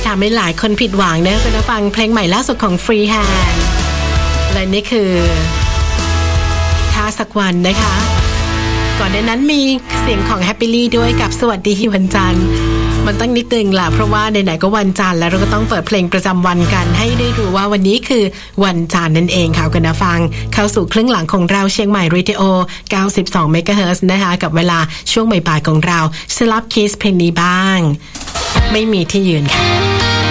ทำให้หลายคนผิดหวังนะคุณผู้ฟังเพลงใหม่ล่าสุดของ Freehand และนี่คือถ้าสักวันนะคะก่อนในนั้นมีเสียงของ Happily ด้วยกับสวัสดีวันจันทร์มันต้องนิดนึงล่ะเพราะว่าไหนๆก็วันจันทร์แล้วเราก็ต้องเปิดเพลงประจำวันกันให้ได้รู้ว่าวันนี้คือวันจันทร์นั่นเองค่ะคุณผู้ฟังเข้าสู่ครึ่งหลังของเราเชียงใหม่เรดิโอ92 เมกะเฮิรตซ์นะคะกับเวลาช่วงบ่ายๆของเราสลับคิสเพลงนี้บ้างไม่มีที่ยืนค่ะ